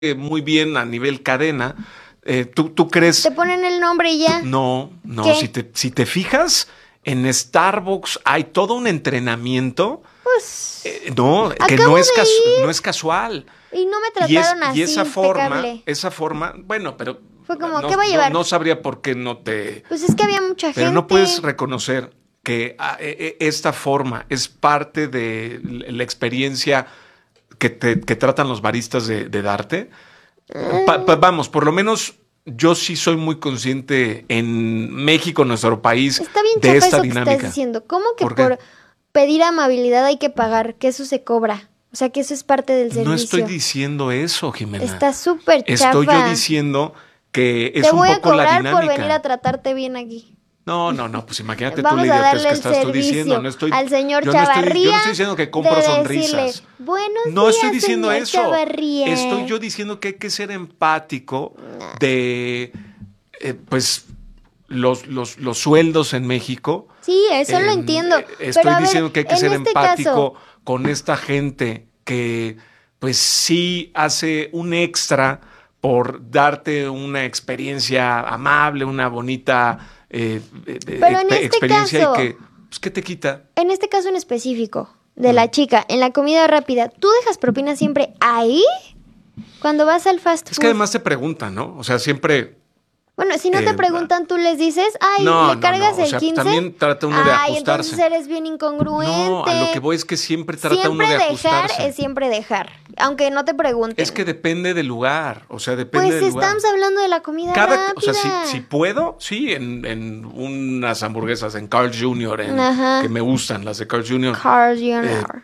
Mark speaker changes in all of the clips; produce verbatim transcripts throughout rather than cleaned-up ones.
Speaker 1: muy bien a nivel cadena. Eh, ¿tú, tú crees?
Speaker 2: Te ponen el nombre y ya.
Speaker 1: No, no.
Speaker 2: ¿Qué?
Speaker 1: Si te, si te fijas, en Starbucks hay todo un entrenamiento.
Speaker 2: Pues.
Speaker 1: Eh, no, que
Speaker 2: acabo
Speaker 1: no es,
Speaker 2: de
Speaker 1: casu
Speaker 2: ir
Speaker 1: no es casual.
Speaker 2: y no me
Speaker 1: Y, es,
Speaker 2: trataron así.
Speaker 1: y esa forma,
Speaker 2: impecable.
Speaker 1: esa forma, bueno, pero
Speaker 2: Fue como,
Speaker 1: no,
Speaker 2: ¿qué voy a
Speaker 1: no-
Speaker 2: llevar?
Speaker 1: no sabría por qué no te.
Speaker 2: Pues es que había mucha gente.
Speaker 1: Pero no puedes reconocer que ah, eh, eh, esta forma es parte de la experiencia que, te, que tratan los baristas de, de darte. Pa- pa- vamos, por lo menos yo sí soy muy consciente en México, nuestro país,
Speaker 2: Está bien
Speaker 1: de
Speaker 2: chafa
Speaker 1: esta
Speaker 2: eso que
Speaker 1: dinámica.
Speaker 2: estás diciendo. ¿Cómo que
Speaker 1: ¿Por qué?
Speaker 2: por pedir amabilidad hay que pagar? Que eso se cobra. O sea, que eso es parte del servicio.
Speaker 1: No estoy diciendo eso, Jimena.
Speaker 2: Está súper chafa.
Speaker 1: Estoy yo diciendo que es
Speaker 2: Te
Speaker 1: un
Speaker 2: voy a
Speaker 1: poco la
Speaker 2: cobrar
Speaker 1: dinámica.
Speaker 2: por venir a tratarte bien aquí.
Speaker 1: No, no, no, pues imagínate
Speaker 2: Vamos
Speaker 1: tú la
Speaker 2: a
Speaker 1: idiotez
Speaker 2: darle
Speaker 1: que
Speaker 2: el
Speaker 1: estás tú
Speaker 2: servicio
Speaker 1: diciendo. No estoy,
Speaker 2: al señor
Speaker 1: yo no estoy,
Speaker 2: Chavarría.
Speaker 1: yo no estoy diciendo que compro
Speaker 2: de
Speaker 1: sonrisas.
Speaker 2: decirle, buenos
Speaker 1: No
Speaker 2: días,
Speaker 1: estoy diciendo
Speaker 2: señor
Speaker 1: eso.
Speaker 2: Chavarría.
Speaker 1: Estoy yo diciendo que hay que ser empático de, eh, pues, los, los, los sueldos en México.
Speaker 2: Sí, eso lo
Speaker 1: Eh,
Speaker 2: entiendo.
Speaker 1: eh, Estoy
Speaker 2: Pero a ver,
Speaker 1: diciendo que hay que
Speaker 2: en
Speaker 1: ser
Speaker 2: este
Speaker 1: empático
Speaker 2: caso,
Speaker 1: con esta gente que, pues, sí hace un extra por darte una experiencia amable, una bonita eh, eh,
Speaker 2: Pero en
Speaker 1: expe-
Speaker 2: este
Speaker 1: experiencia
Speaker 2: caso-
Speaker 1: y que, pues, ¿qué te quita?
Speaker 2: en este caso en específico, de
Speaker 1: Mm.
Speaker 2: la chica, en la comida rápida, ¿tú dejas propina siempre ahí? Cuando vas al fast food.
Speaker 1: Es que además te preguntan, ¿no? O sea, siempre.
Speaker 2: Bueno, si no
Speaker 1: eh,
Speaker 2: te preguntan, tú les dices, ay,
Speaker 1: no,
Speaker 2: ¿le
Speaker 1: no,
Speaker 2: cargas
Speaker 1: no, o
Speaker 2: el
Speaker 1: sea,
Speaker 2: quince?
Speaker 1: también trata uno de
Speaker 2: Ay,
Speaker 1: ajustarse.
Speaker 2: entonces eres bien incongruente.
Speaker 1: No, a lo que voy es que siempre trata
Speaker 2: Siempre
Speaker 1: uno de
Speaker 2: dejar
Speaker 1: ajustarse.
Speaker 2: es siempre dejar, aunque no te pregunten.
Speaker 1: Es que depende del lugar, o sea, depende
Speaker 2: Pues
Speaker 1: del lugar.
Speaker 2: estamos hablando de la comida
Speaker 1: Cada,
Speaker 2: rápida.
Speaker 1: o sea, si, si puedo, sí, en, en unas hamburguesas en Carl's junior, en-
Speaker 2: Ajá.
Speaker 1: que me gustan, las de Carl's junior
Speaker 2: Carl junior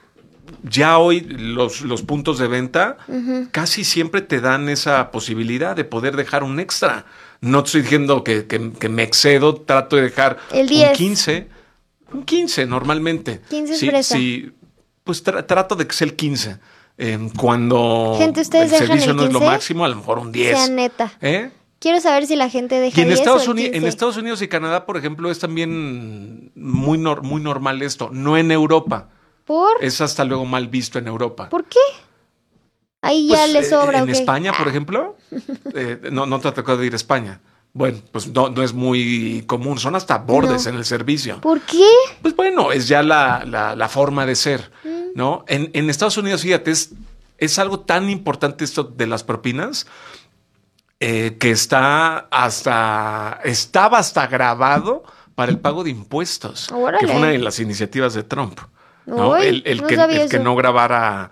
Speaker 1: Ya hoy los, los puntos de venta casi siempre te dan esa posibilidad de poder dejar un extra. No estoy diciendo que, que- que me excedo, trato de dejar
Speaker 2: El diez.
Speaker 1: un quince. Un quince normalmente.
Speaker 2: quince es
Speaker 1: Sí,
Speaker 2: fresa.
Speaker 1: sí, pues tra- trato de que sea el quince. Eh, cuando
Speaker 2: Gente, ¿ustedes
Speaker 1: el
Speaker 2: dejan
Speaker 1: servicio
Speaker 2: el
Speaker 1: no es lo
Speaker 2: quince?
Speaker 1: máximo, a lo mejor un diez.
Speaker 2: Sea neta.
Speaker 1: ¿Eh?
Speaker 2: Quiero saber si la gente deja
Speaker 1: Y en
Speaker 2: diez
Speaker 1: Estados,
Speaker 2: o el
Speaker 1: Uni- en
Speaker 2: quince.
Speaker 1: Estados Unidos y Canadá, por ejemplo, es también muy, nor- muy normal esto. No en Europa.
Speaker 2: ¿Por?
Speaker 1: Es hasta luego mal visto en Europa.
Speaker 2: ¿Por qué? Ahí ya
Speaker 1: Pues,
Speaker 2: le
Speaker 1: eh,
Speaker 2: sobra,
Speaker 1: En
Speaker 2: ¿o qué?
Speaker 1: España, por
Speaker 2: Ah,
Speaker 1: ejemplo, eh, no, no te ha tocado ir a España. Bueno, pues no, no es muy común. Son hasta bordes
Speaker 2: No.
Speaker 1: en el servicio.
Speaker 2: ¿Por qué?
Speaker 1: Pues bueno, es ya la, la- la forma de ser,
Speaker 2: Mm.
Speaker 1: ¿no? En, en Estados Unidos, fíjate, es, es algo tan importante esto de las propinas eh, que está hasta, estaba hasta grabado para el pago de impuestos,
Speaker 2: Órale.
Speaker 1: que fue una de las iniciativas de Trump, ¿no?
Speaker 2: Uy,
Speaker 1: el el
Speaker 2: no
Speaker 1: que,
Speaker 2: sabía
Speaker 1: el que
Speaker 2: eso.
Speaker 1: no grabara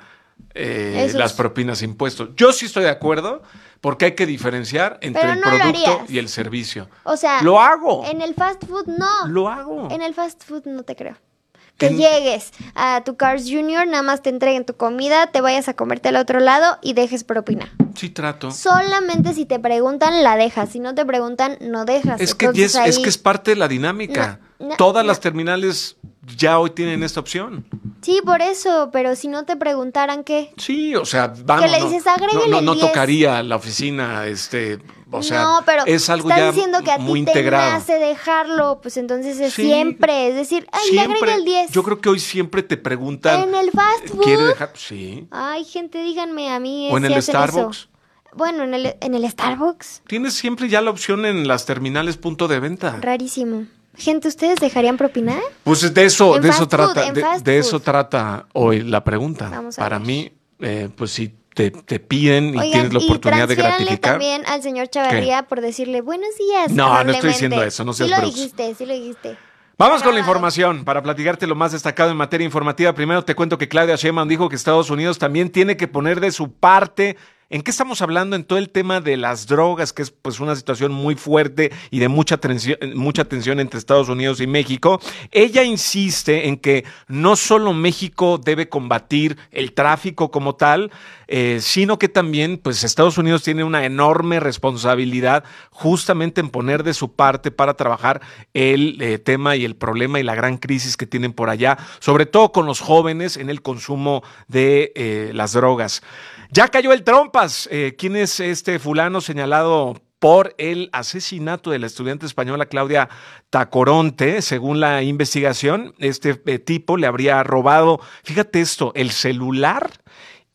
Speaker 1: eh,
Speaker 2: Esos.
Speaker 1: las propinas e impuestos. Yo sí estoy de acuerdo porque hay que diferenciar entre
Speaker 2: Pero
Speaker 1: el
Speaker 2: no lo
Speaker 1: producto
Speaker 2: harías.
Speaker 1: y el servicio.
Speaker 2: O sea,
Speaker 1: Lo hago,
Speaker 2: en el fast food no.
Speaker 1: lo hago.
Speaker 2: En el fast food no te creo. Que
Speaker 1: En-
Speaker 2: llegues a tu Carl's junior, nada más te entreguen tu comida, te vayas a comerte al otro lado y dejes propina.
Speaker 1: Sí trato.
Speaker 2: Solamente si te preguntan, la dejas. Si no te preguntan, no dejas.
Speaker 1: Es que,
Speaker 2: Entonces,
Speaker 1: es, es
Speaker 2: ahí-
Speaker 1: que es parte de la dinámica.
Speaker 2: No, no,
Speaker 1: Todas
Speaker 2: no.
Speaker 1: las terminales ya hoy tienen esta opción.
Speaker 2: Sí, por eso, pero si no te preguntaran, ¿qué?
Speaker 1: Sí, o sea, vamos.
Speaker 2: Que le
Speaker 1: no-
Speaker 2: dices, "Agréguele
Speaker 1: no, no,
Speaker 2: el
Speaker 1: no
Speaker 2: diez".
Speaker 1: tocaría la oficina, este, o sea,
Speaker 2: no, pero
Speaker 1: es algo
Speaker 2: estás
Speaker 1: ya
Speaker 2: diciendo que a
Speaker 1: muy
Speaker 2: ti te
Speaker 1: integrado.
Speaker 2: nace dejarlo, pues entonces es
Speaker 1: Sí.
Speaker 2: siempre. Es decir, ay, le agrega el diez.
Speaker 1: Yo creo que hoy siempre te preguntan.
Speaker 2: En el fast food.
Speaker 1: ¿Quiere dejar? Sí.
Speaker 2: Ay, gente, díganme a mí.
Speaker 1: O en
Speaker 2: si
Speaker 1: el
Speaker 2: hacen
Speaker 1: Starbucks.
Speaker 2: eso. Bueno, en el, en el Starbucks.
Speaker 1: Tienes siempre ya la opción en las terminales punto de venta.
Speaker 2: Rarísimo. Gente, ¿ustedes dejarían propinar?
Speaker 1: Pues de eso,
Speaker 2: En
Speaker 1: de eso
Speaker 2: fast food,
Speaker 1: trata,
Speaker 2: en
Speaker 1: de,
Speaker 2: fast
Speaker 1: de
Speaker 2: food.
Speaker 1: eso trata hoy la pregunta.
Speaker 2: Vamos a
Speaker 1: Para
Speaker 2: ver.
Speaker 1: mí, eh, pues si te, te piden y
Speaker 2: Oigan,
Speaker 1: tienes la oportunidad de
Speaker 2: transfiéranle
Speaker 1: gratificar.
Speaker 2: también al señor Chavarría por decirle buenos días.
Speaker 1: No, no estoy
Speaker 2: amablemente".
Speaker 1: diciendo eso, no seas
Speaker 2: Sí lo
Speaker 1: brutos.
Speaker 2: dijiste, sí lo dijiste.
Speaker 1: Vamos con la
Speaker 2: Grabado.
Speaker 1: información para platicarte lo más destacado en materia informativa. Primero te cuento que Claudia Sheinbaum dijo que Estados Unidos también tiene que poner de su parte. ¿En qué estamos hablando? En todo el tema de las drogas, que es pues una situación muy fuerte y de mucha tensión, mucha tensión entre Estados Unidos y México. Ella insiste en que no solo México debe combatir el tráfico como tal, eh, sino que también pues Estados Unidos tiene una enorme responsabilidad justamente en poner de su parte para trabajar el eh, tema y el problema y la gran crisis que tienen por allá, sobre todo con los jóvenes en el consumo de eh, las drogas. Ya cayó el Trompas. Eh, ¿Quién es este fulano señalado por el asesinato de la estudiante española Claudia Tacoronte? Según la investigación, este eh, tipo le habría robado, fíjate esto, el celular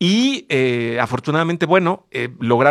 Speaker 1: y eh, afortunadamente, bueno, eh, lograron